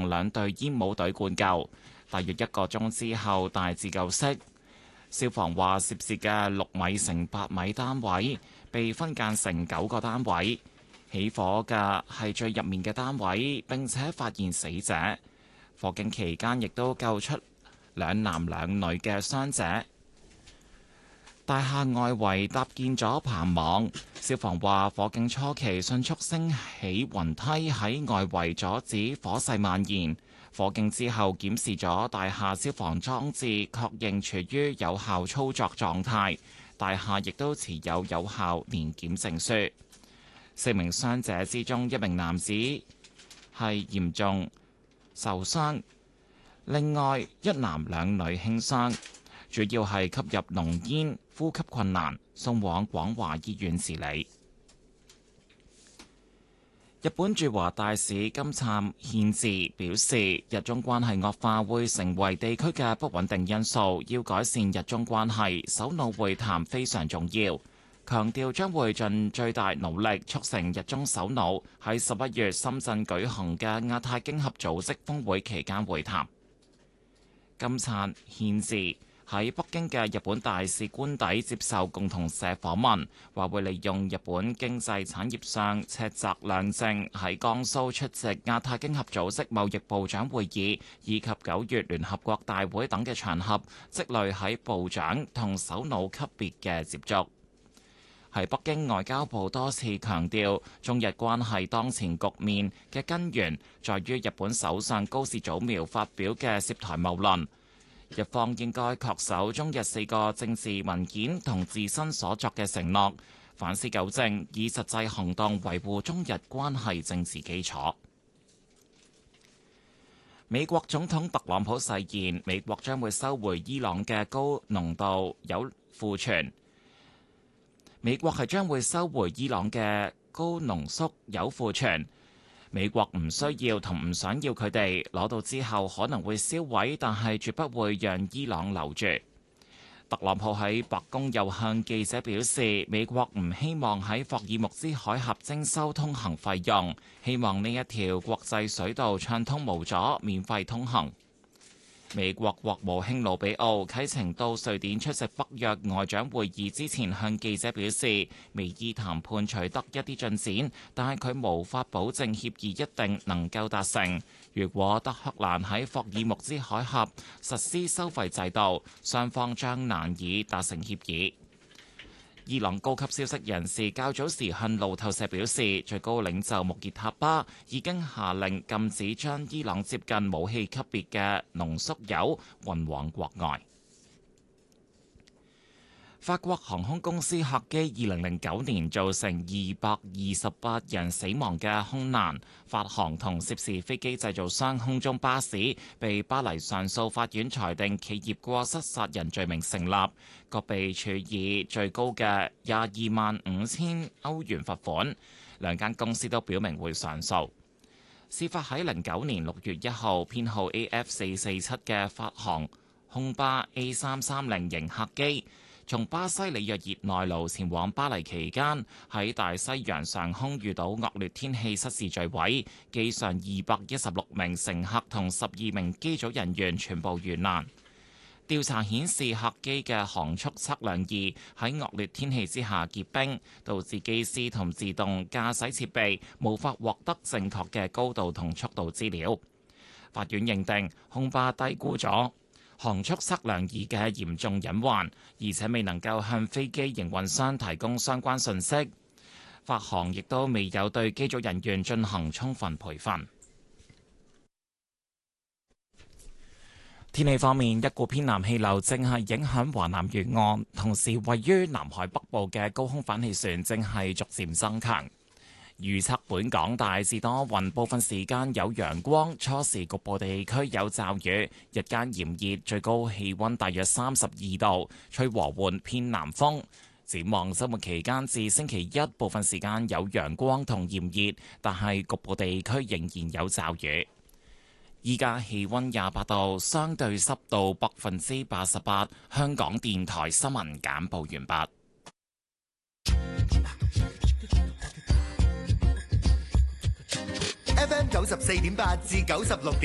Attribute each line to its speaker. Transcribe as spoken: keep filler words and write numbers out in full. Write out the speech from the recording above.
Speaker 1: 用兩隊煙帽隊灌救，大約一個鐘之後大致救熄。消防話涉事嘅六米乘八米單位被分間成九個單位，起火嘅係最入面嘅單位，並且發現死者。火警期間亦都救出兩男兩女嘅傷者。大廈外圍搭建咗棚網，消防話火警初期迅速升起雲梯喺外圍阻止火勢蔓延。火警之後檢視咗大廈消防裝置，確認處於有效操作狀態。大廈亦都持有有效年檢證書。四名傷者之中，一名男子係嚴重受傷，另外一男兩女輕傷，主要係吸入濃煙、呼吸困難，送往廣華醫院治理。日本駐華大使金燦憲治表示，日中關係惡化會成為地區嘅不穩定因素，要改善日中關係，首腦會談非常重要。強調將會盡最大努力促成日中首腦喺十一月深圳舉行嘅亞太經合組織峰會期間會談。金燦憲治喺北京嘅日本大使官邸接受共同社訪問，話會利用日本經濟產業上赤澤亮正喺江蘇出席亞太經合組織貿易部長會議以及九月聯合國大會等嘅場合，積累喺部長同首腦級別嘅接觸。喺北京，外交部多次強調，中日關係當前局面嘅根源在於日本首相高市早苗發表嘅涉台謬論。日方應該恪守中日四個政治文件同自身所作嘅承諾，反思糾正，以實際行動維護中日關係政治基礎。美國總統特朗普誓言，美國將會收回伊朗嘅高濃度鈾庫存。美國係將會收回伊朗嘅高濃縮鈾庫存。美國唔需要同唔想要佢哋，攞到之後可能會燒毀，但係絕不會讓伊朗留住。特朗普喺白宮又向記者表示，美國唔希望喺霍爾木茲海峽徵收通行費用，希望呢一條國際水道暢通無阻，免費通行。美國國務卿魯比奧啟程到瑞典出席北約外長會議之前，向記者表示，美伊談判取得一啲進展，但係佢無法保證協議一定能夠達成。如果德黑蘭喺霍爾木茲海峽實施收費制度，雙方將難以達成協議。伊朗高級消息人士較早時向路透社表示，最高領袖穆傑塔巴已經下令禁止將伊朗接近武器級別嘅濃縮鈾運往國外。法國航空公司客機二零零九年造成二百二十八人死亡嘅空難，法航同涉事飛機製造商空中巴士被巴黎上訴法院裁定企業過失殺人罪名成立，各被處以最高嘅廿二萬五千歐元罰款。兩間公司都表明會上訴。事發喺零九年六月一號，編號 A F 四四七嘅法航空巴 A 三三零型客機，從巴西里約熱內盧前往巴黎期間，喺大西洋上空遇到惡劣天氣失事墜毀，機上二百一十六名乘客同十二名機組人員全部遇難。調查顯示，客機嘅航速測量儀喺惡劣天氣之下結冰，導致機師同自動駕駛設備無法獲得正確嘅高度同速度資料。法院認定空巴低估咗航速測量儀嘅嚴重隱患，而且未能夠向飛機營運商提供相關信息。法航亦都未有對機組人員進行充分培訓。天氣方面，一股偏南氣流正係影響華南沿岸，同時位於南海北部嘅高空反氣旋正係逐漸增強。預測本港大致多雲，部分時間有陽光，初時局部地區有驟雨，日間炎熱，最高氣溫大約三十二度，吹和緩偏南風。展望週末期間至星期一，部分時間有陽光同炎熱，但係局部地區仍然有驟雨。依家氣溫廿八度，相對濕度百分之八十八。香港電台新聞簡報完畢。
Speaker 2: F M 九十四點八至九十六點